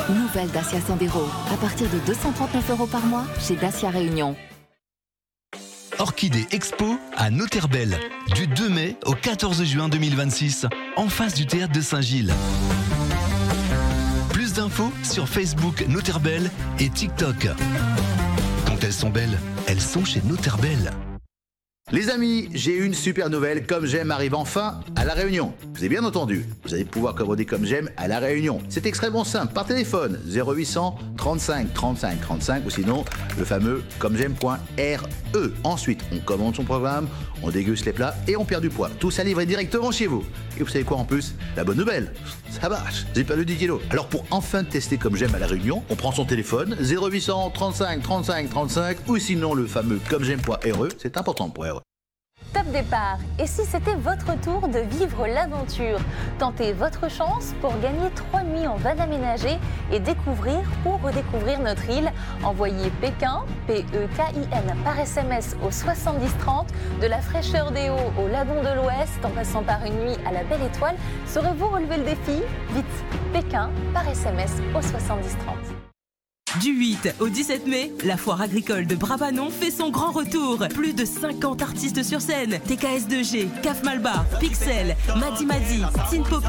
Nouvelle Dacia Sandero, à partir de 239 € par mois chez Dacia Réunion. Orchidée Expo à Noterbel, du 2 mai au 14 juin 2026, en face du théâtre de Saint-Gilles. Plus d'infos sur Facebook Noterbel et TikTok. Quand elles sont belles, elles sont chez Noterbel. Les amis, j'ai une super nouvelle. Comme j'aime arrive enfin à La Réunion. Vous avez bien entendu, vous allez pouvoir commander Comme j'aime à La Réunion. C'est extrêmement simple, par téléphone, 0800 35 35 35 ou sinon le fameux commej'aime.re. Ensuite, on commande son programme, on déguste les plats et on perd du poids. Tout ça livré directement chez vous. Et vous savez quoi en plus? La bonne nouvelle, ça marche, j'ai perdu 10 kilos. Alors pour enfin tester Comme j'aime à La Réunion, on prend son téléphone, 0800 35 35 35 ou sinon le fameux commej'aime.re, c'est important pour RE. Top départ. Et si c'était votre tour de vivre l'aventure? Tentez votre chance pour gagner 3 nuits en van aménagé et découvrir ou redécouvrir notre île. Envoyez Pékin, P-E-K-I-N, par SMS au 7030, de la fraîcheur des hauts au Lagon de l'Ouest, en passant par une nuit à la Belle Étoile. Saurez-vous relever le défi? Vite, Pékin par SMS au 7030. Du 8 au 17 mai, la foire agricole de Brabanon fait son grand retour. Plus de 50 artistes sur scène. TKS2G, CAF Malbar, Pixel, Madi Madi, Tin Popé.